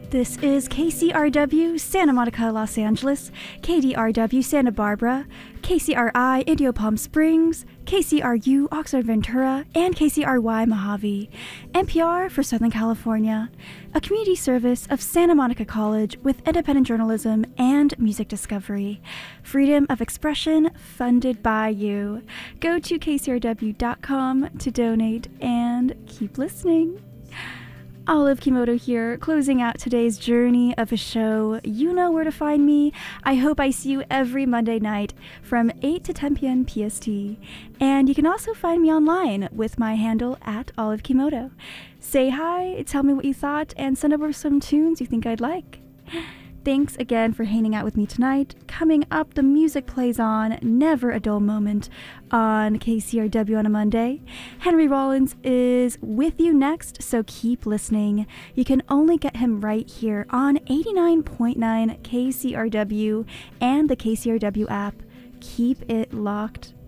This is KCRW Santa Monica, Los Angeles, KDRW Santa Barbara, KCRI Indio Palm Springs, KCRU Oxnard Ventura, and KCRY Mojave, NPR for Southern California, a community service of Santa Monica College with independent journalism and music discovery. Freedom of expression funded by you. Go to kcrw.com to donate and keep listening. Olive Kimoto here, closing out today's journey of a show. You know where to find me. I hope I see you every Monday night from 8 to 10 p.m. PST. And you can also find me online with my handle at Olive Kimoto. Say hi, tell me what you thought, and send over some tunes you think I'd like. Thanks again for hanging out with me tonight. Coming up, the music plays on Never a Dull Moment on KCRW on a Monday. Henry Rollins is with you next, so keep listening. You can only get him right here on 89.9 KCRW and the KCRW app. Keep it locked.